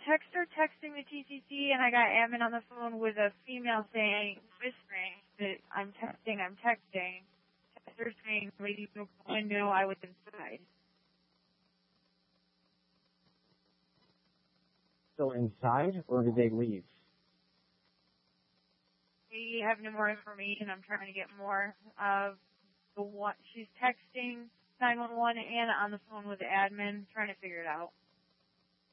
texter texting the TCC, and I got admin on the phone with a female saying, whispering that I'm texting. Texter saying, lady broke the window, I was inside. Still inside, or did they leave? We have no more information. I'm trying to get more of the one. She's texting 911 and on the phone with the admin, trying to figure it out.